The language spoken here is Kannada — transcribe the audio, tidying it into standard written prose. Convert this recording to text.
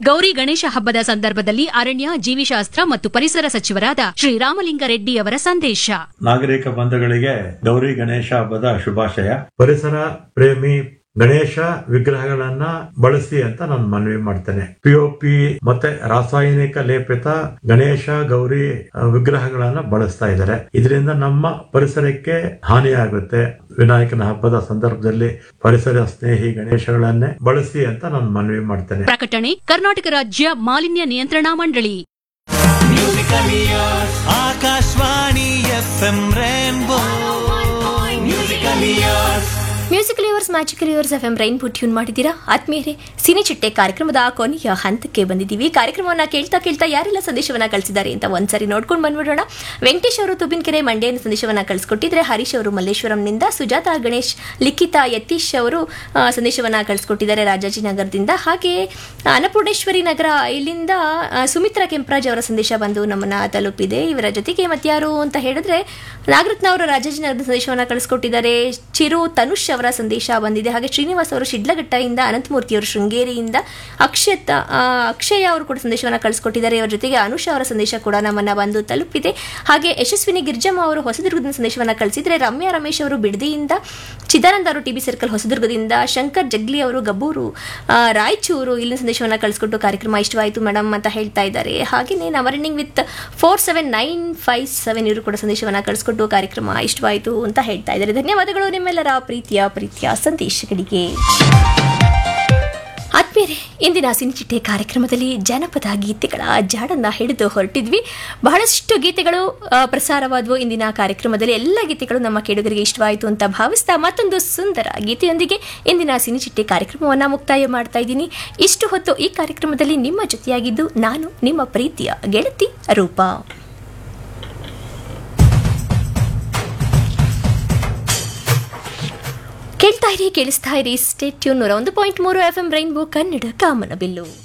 ಗೌರಿ ಗಣೇಶ ಹಬ್ಬದ ಸಂದರ್ಭದಲ್ಲಿ ಅರಣ್ಯ ಜೀವಿಶಾಸ್ತ್ರ ಮತ್ತು ಪರಿಸರ ಸಚಿವರಾದ ಶ್ರೀರಾಮಲಿಂಗಾರೆಡ್ಡಿ ಅವರ ಸಂದೇಶ. ನಾಗರಿಕ ಬಂಧುಗಳಿಗೆ ಗೌರಿ ಗಣೇಶ ಹಬ್ಬದ ಶುಭಾಶಯ. ಪರಿಸರ ಪ್ರೇಮಿ ಗಣೇಶ ವಿಗ್ರಹಗಳನ್ನ ಬಳಸಿ ಅಂತ ನಾನು ಮನವಿ ಮಾಡ್ತೇನೆ. ಪಿಒಪಿ ಮತ್ತೆ ರಾಸಾಯನಿಕ ಲೇಪಿತ ಗಣೇಶ ಗೌರಿ ವಿಗ್ರಹಗಳನ್ನ ಬಳಸ್ತಾ ಇದ್ದಾರೆ. ಇದರಿಂದ ನಮ್ಮ ಪರಿಸರಕ್ಕೆ ಹಾನಿಯಾಗುತ್ತೆ. ವಿನಾಯಕನ ಹಬ್ಬದ ಸಂದರ್ಭದಲ್ಲಿ ಪರಿಸರ ಸ್ನೇಹಿ ಗಣೇಶಗಳನ್ನೇ ಬಳಸಿ ಅಂತ ನಾನು ಮನವಿ ಮಾಡ್ತೇನೆ. ಪ್ರಕಟಣೆ ಕರ್ನಾಟಕ ರಾಜ್ಯ ಮಾಲಿನ್ಯ ನಿಯಂತ್ರಣಾ ಮಂಡಳಿ. Akashvani FM rainbow musical yours magical yours FM rainbow tune ಮಾಡಿದ್ದೀರಾ ಆತ್ಮೀಯರೇ. ಸಿನಿ ಚಿಟ್ಟೆ ಕಾರ್ಯಕ್ರಮದ ಕೊನೆಯ ಹಂತಕ್ಕೆ ಬಂದಿದ್ದೀವಿ. ಕಾರ್ಯಕ್ರಮವನ್ನು ಕೇಳ್ತಾ ಕೇಳ್ತಾ ಯಾರೆಲ್ಲ ಸಂದೇಶವನ್ನ ಕಳಿಸಿದ್ದಾರೆ ಅಂತ ಒಂದ್ಸರಿ ನೋಡ್ಕೊಂಡು ಬಂದ್ಬಿಡೋಣ. ವೆಂಕಟೇಶ್ ಅವರು ತುಬಿನಕೆರೆ ಮಂಡ್ಯನ ಸಂದೇಶವನ್ನ ಕಳಿಸ್ಕೊಟ್ಟಿದ್ರೆ, ಹರೀಶ್ ಅವರು ಮಲ್ಲೇಶ್ವರಂನಿಂದ, ಸುಜಾತಾ ಗಣೇಶ್ ಲಿಖಿತಾ ಯತೀಶ್ ಅವರು ಸಂದೇಶವನ್ನ ಕಳಿಸ್ಕೊಟ್ಟಿದ್ದಾರೆ ರಾಜಾಜಿನಗರದಿಂದ. ಹಾಗೆ ಅನ್ನಪೂರ್ಣೇಶ್ವರಿ ನಗರ ಇಲ್ಲಿಂದ ಸುಮಿತ್ರಾ ಕೆಂಪರಾಜ್ ಅವರ ಸಂದೇಶ ಬಂದು ನಮ್ಮನ್ನ ತಲುಪಿದೆ. ಇವರ ಜೊತೆಗೆ ಮತ್ಯಾರು ಅಂತ ಹೇಳಿದ್ರೆ ನಾಗರತ್ನ ಅವರು ರಾಜಾಜಿನಗರದ ಸಂದೇಶವನ್ನ ಕಳಿಸ್ಕೊಟ್ಟಿದ್ದಾರೆ. ಚಿರು ತನುಷ್ ಅವರ ಸಂದೇಶ ಬಂದಿದೆ. ಹಾಗೆ ಶ್ರೀನಿವಾಸ್ ಅವರು ಶಿಡ್ಲಘಟ್ಟದಿಂದ, ಅನಂತಮೂರ್ತಿ ಅವರು ಶೃಂಗೇರಿಯಿಂದ, ಅಕ್ಷಯ ಅವರು ಕೂಡ ಸಂದೇಶವನ್ನು ಕಳಿಸ್ಕೊಟ್ಟಿದ್ದಾರೆ. ಇವರ ಜೊತೆಗೆ ಅನುಷಾ ಅವರ ಸಂದೇಶ ಕೂಡ ನಮ್ಮನ್ನ ಬಂದು ತಲುಪಿದೆ. ಹಾಗೆ ಯಶಸ್ವಿನಿ ಗಿರ್ಜಮ್ಮ ಅವರು ಹೊಸದುರ್ಗದಿಂದ ಸಂದೇಶವನ್ನು ಕಳಿಸಿದ್ರೆ, ರಮ್ಯಾ ರಮೇಶ್ ಅವರು ಬಿಡದಿಯಿಂದ, ಚಿದಾನಂದ ಅವರು ಟಿಬಿ ಸರ್ಕಲ್ ಹೊಸದುರ್ಗದಿಂದ, ಶಂಕರ್ ಜಗ್ಲಿ ಅವರು ಗಬ್ಬೂರು ರಾಯಚೂರು ಇಲ್ಲಿನ ಸಂದೇಶವನ್ನು ಕಳಿಸ್ಕೊಟ್ಟು ಕಾರ್ಯಕ್ರಮ ಇಷ್ಟವಾಯಿತು ಮೇಡಮ್ ಅಂತ ಹೇಳ್ತಾ ಇದ್ದಾರೆ. ಹಾಗೆಯೇ ನವರ್ನಿಂಗ್ ವಿತ್ 47957 ಇವರು ಕೂಡ ಸಂದೇಶವನ್ನು ಕಳಿಸ್ಕೊಟ್ಟು ಕಾರ್ಯಕ್ರಮ ಇಷ್ಟವಾಯಿತು ಅಂತ ಹೇಳ್ತಾ ಇದ್ದಾರೆ. ಧನ್ಯವಾದಗಳು ನಿಮ್ಮೆಲ್ಲರ ಪ್ರೀತಿಯ ಸಂದೇಶಗಳಿಗೆ. ಆತ್ಮೀಯರೇ, ಇಂದಿನ ಸಿನಿಚಿಟ್ಟೆ ಕಾರ್ಯಕ್ರಮದಲ್ಲಿ ಜನಪದ ಗೀತೆಗಳ ಜಾಡನ್ನ ಹಿಡಿದು ಹೊರಟಿದ್ವಿ. ಬಹಳಷ್ಟು ಗೀತೆಗಳು ಪ್ರಸಾರವಾದವು ಇಂದಿನ ಕಾರ್ಯಕ್ರಮದಲ್ಲಿ. ಎಲ್ಲ ಗೀತೆಗಳು ನಮ್ಮ ಕೇಳುಗರಿಗೆ ಇಷ್ಟವಾಯಿತು ಅಂತ ಭಾವಿಸ್ತಾ ಮತ್ತೊಂದು ಸುಂದರ ಗೀತೆಯೊಂದಿಗೆ ಇಂದಿನ ಸಿನಿಚಿಟ್ಟೆ ಕಾರ್ಯಕ್ರಮವನ್ನು ಮುಕ್ತಾಯ ಮಾಡ್ತಾ ಇದ್ದೀನಿ. ಇಷ್ಟು ಹೊತ್ತು ಈ ಕಾರ್ಯಕ್ರಮದಲ್ಲಿ ನಿಮ್ಮ ಜೊತೆಯಾಗಿದ್ದು ನಾನು ನಿಮ್ಮ ಪ್ರೀತಿಯ ಗೆಳತಿ ರೂಪಾ. ಕೇಳಿಸ್ತಾ ಇರಿ, stay tune 101.3 FM rainbow Kannada ಕಾಮನಬಿಲ್ಲು.